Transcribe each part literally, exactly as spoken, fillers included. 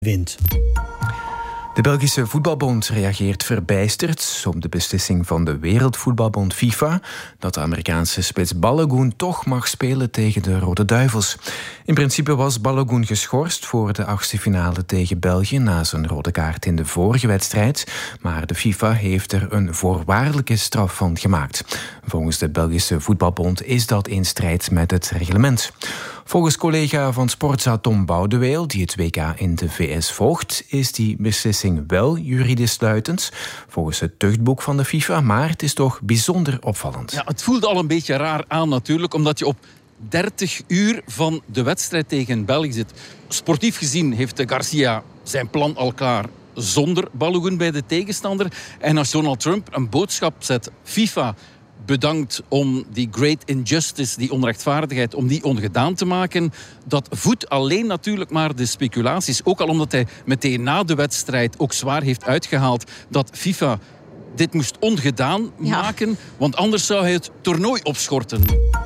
wint. De Belgische Voetbalbond reageert verbijsterd op de beslissing van de Wereldvoetbalbond FIFA dat de Amerikaanse spits Balogun toch mag spelen tegen de Rode Duivels. In principe was Balogun geschorst voor de achtste finale tegen België na zijn rode kaart in de vorige wedstrijd, maar de FIFA heeft er een voorwaardelijke straf van gemaakt. Volgens de Belgische Voetbalbond is dat in strijd met het reglement. Volgens collega van Sportza Tom Boudeweel, die het W K in de V S volgt, is die beslissing wel juridisch sluitend, volgens het tuchtboek van de FIFA, maar het is toch bijzonder opvallend. Ja, het voelde al een beetje raar aan natuurlijk, omdat je op dertig uur van de wedstrijd tegen België zit. Sportief gezien heeft Garcia zijn plan al klaar zonder Balogun bij de tegenstander. En als Donald Trump een boodschap zet, FIFA bedankt om die great injustice, die onrechtvaardigheid, om die ongedaan te maken. Dat voedt alleen natuurlijk maar de speculaties. Ook al omdat hij meteen na de wedstrijd ook zwaar heeft uitgehaald dat FIFA dit moest ongedaan ja. maken, want anders zou hij het toernooi opschorten.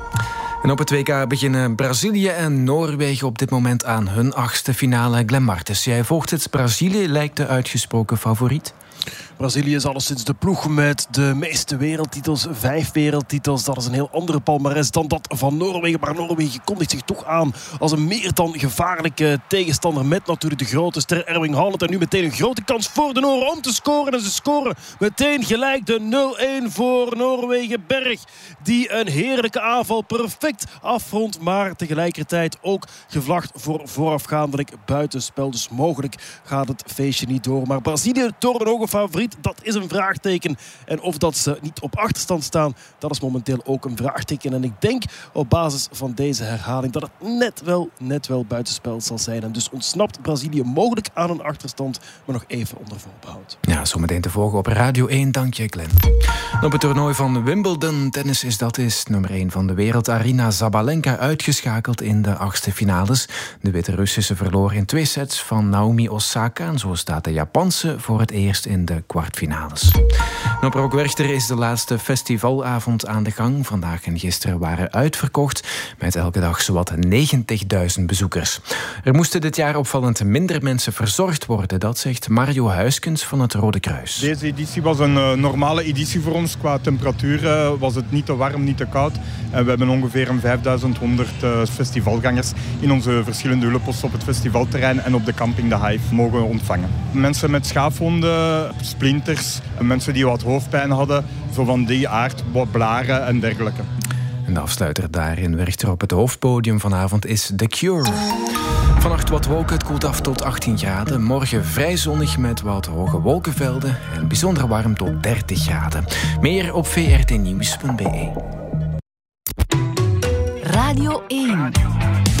En op het W K beginnen Brazilië en Noorwegen op dit moment aan hun achtste finale. Glenn Martens, jij volgt het. Brazilië lijkt de uitgesproken favoriet. Brazilië is alleszins de ploeg met de meeste wereldtitels. Vijf wereldtitels. Dat is een heel andere palmares dan dat van Noorwegen. Maar Noorwegen kondigt zich toch aan als een meer dan gevaarlijke tegenstander. Met natuurlijk de grote ster Erling Haaland. En nu meteen een grote kans voor de Nooren om te scoren. En ze scoren meteen gelijk de nul-een voor Noorwegen. Berg, die een heerlijke aanval perfect afrondt. Maar tegelijkertijd ook gevlacht voor voorafgaandelijk buitenspel. Dus mogelijk gaat het feestje niet door. Maar Brazilië door een hoge favoriet. Dat is een vraagteken. En of dat ze niet op achterstand staan, dat is momenteel ook een vraagteken. En ik denk op basis van deze herhaling dat het net wel, net wel buitenspel zal zijn. En dus ontsnapt Brazilië mogelijk aan een achterstand, maar nog even onder voorbehoud. Ja, zometeen te volgen op Radio één. Dank je, Glenn. Op het toernooi van Wimbledon tennis is dat is nummer één van de wereld. Aryna Sabalenka uitgeschakeld in de achtste finales. De Witte-Russische verloor in twee sets van Naomi Osaka. En zo staat de Japanse voor het eerst in de kwartfinales. En op Rockwerchter is de laatste festivalavond aan de gang. Vandaag en gisteren waren uitverkocht, met elke dag zowat negentigduizend bezoekers. Er moesten dit jaar opvallend minder mensen verzorgd worden, dat zegt Mario Huiskens van het Rode Kruis. Deze editie was een uh, normale editie voor ons. Qua temperatuur uh, was het niet te warm, niet te koud. En we hebben ongeveer een vijfduizend honderd uh, festivalgangers in onze verschillende hulpposten op het festivalterrein en op de camping De Hive mogen ontvangen. Mensen met schaafwonden, splinters, mensen die wat hoofdpijn hadden, zo van die aard, wat blaren en dergelijke. En de afsluiter daarin Werchter op het hoofdpodium vanavond is The Cure. Vannacht wat wolken, het koelt af tot achttien graden. Morgen vrij zonnig met wat hoge wolkenvelden en bijzonder warm tot dertig graden. Meer op v r t nieuws punt b e. Radio één.